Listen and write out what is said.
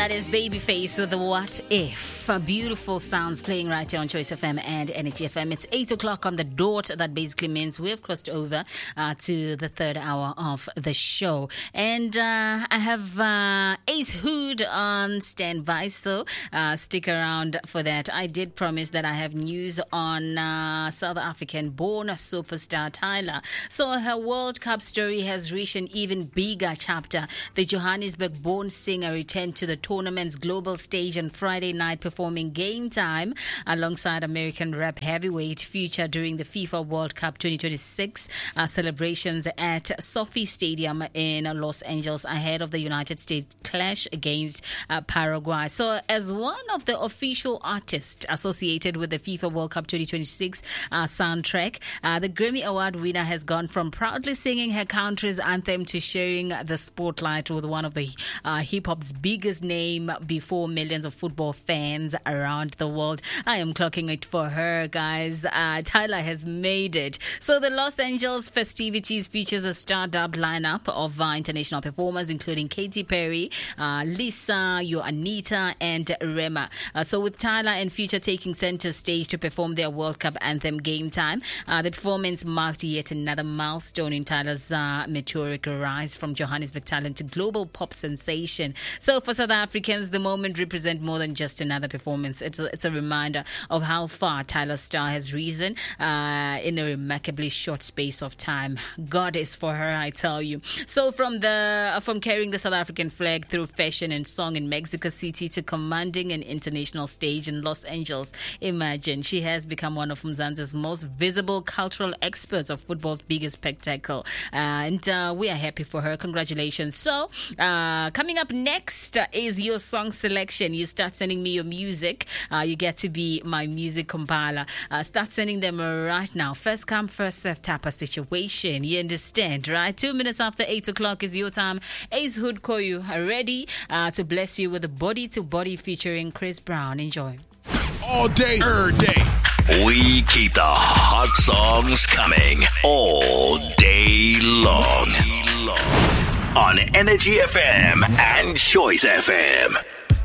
That is Babyface with the What If. Beautiful sounds playing right here on Choice FM and Energy FM. It's 8 o'clock on the dot. That basically means we've crossed over to the third hour of the show. And I have Ace Hood on standby, so stick around for that. I did promise that I have news on South African-born superstar Tyla. So her World Cup story has reached an even bigger chapter. The Johannesburg-born singer returned to the tournament's global stage on Friday night, performing Game Time alongside American rap heavyweight Future during the FIFA World Cup 2026 celebrations at Sophie Stadium in Los Angeles ahead of the United States clash against Paraguay. So as one of the official artists associated with the FIFA World Cup 2026 soundtrack, the Grammy Award winner has gone from proudly singing her country's anthem to sharing the spotlight with one of the hip-hop's biggest name before millions of football fans around the world. I am clocking it for her, guys. Tyla has made it. So the Los Angeles festivities features a star-dubbed lineup of international performers, including Katy Perry, Lisa, Anita, and Rema. So with Tyla and Future taking center stage to perform their World Cup anthem Game Time, the performance marked yet another milestone in Tyla's meteoric rise from Johannesburg talent to global pop sensation. So for South Africans, the moment represents more than just another performance. It's a reminder of how far Tyla's star has risen in a remarkably short space of time. God is for her, I tell you. So from carrying the South African flag through fashion and song in Mexico City to commanding an international stage in Los Angeles, imagine, she has become one of Mzansi's most visible cultural experts of football's biggest spectacle. And we are happy for her. Congratulations. So coming up next is your song selection. You start sending me your music. You get to be my music compiler. Start sending them right now. First come, first serve type of situation. You understand, right? 2 minutes after 8 o'clock is your time. Ace Hood Koyu ready to bless you with a Body to Body featuring Chris Brown. Enjoy. All day, every day. We keep the hot songs coming all day long on Energy FM and Choice FM.